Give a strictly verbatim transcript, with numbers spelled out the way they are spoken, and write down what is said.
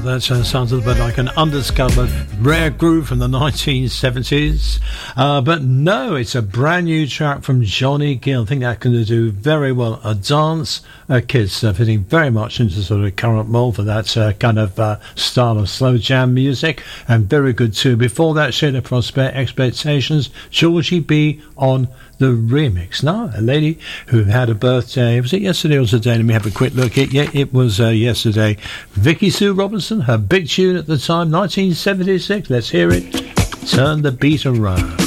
That uh, sounds a little bit like an undiscovered rare groove from the nineteen seventies. Uh, but no, it's a brand new track from Johnny Gill. I think that can do very well. A dance, a kiss, uh, fitting very much into sort of current mold for that uh, kind of uh, style of slow jam music. And very good too. Before that, Shade of Prospect Expectations, Georgie B on the remix. Now, a lady who had a birthday, was it yesterday or today? Let me have a quick look. It, yeah, it was uh, yesterday. Vicky Sue Robinson, her big tune at the time, nineteen seventy-six. Let's hear it. Turn the beat around.